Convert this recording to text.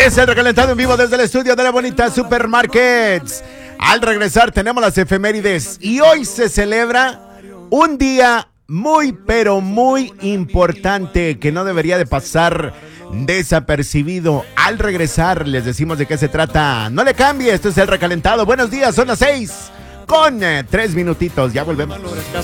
Es el recalentado en vivo desde el estudio de la bonita Supermarkets. Al regresar tenemos las efemérides y hoy se celebra un día muy pero muy importante que no debería de pasar desapercibido. Al regresar les decimos de qué se trata. No le cambie, esto es el recalentado. Buenos días, son las 6 con 3 minutitos, ya volvemos.